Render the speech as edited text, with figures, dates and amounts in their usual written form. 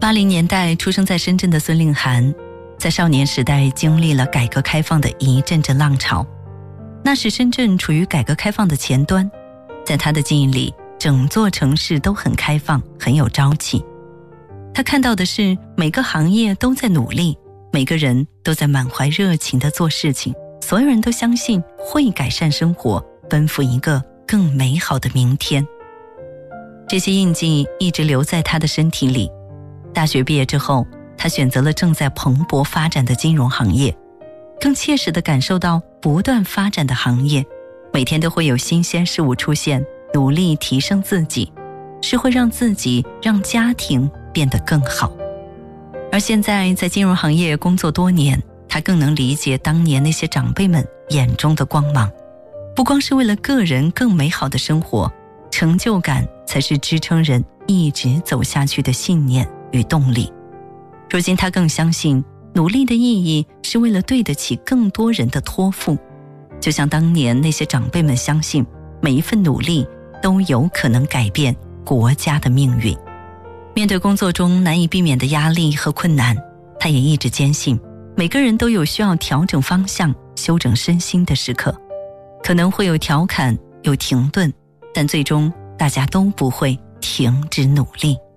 80年代出生在深圳的孙令涵，在少年时代经历了改革开放的一阵阵浪潮。那时深圳处于改革开放的前端，在他的记忆里，整座城市都很开放，很有朝气。他看到的是每个行业都在努力，每个人都在满怀热情地做事情，所有人都相信会改善生活，奔赴一个更美好的明天。这些印记一直留在他的身体里。大学毕业之后，他选择了正在蓬勃发展的金融行业，更切实地感受到不断发展的行业，每天都会有新鲜事物出现，努力提升自己，是会让自己、让家庭变得更好。而现在在金融行业工作多年，他更能理解当年那些长辈们眼中的光芒。不光是为了个人更美好的生活，成就感才是支撑人一直走下去的信念与动力。如今他更相信，努力的意义是为了对得起更多人的托付，就像当年那些长辈们相信，每一份努力都有可能改变国家的命运。面对工作中难以避免的压力和困难，他也一直坚信，每个人都有需要调整方向、修整身心的时刻，可能会有调侃，有停顿，但最终大家都不会停止努力。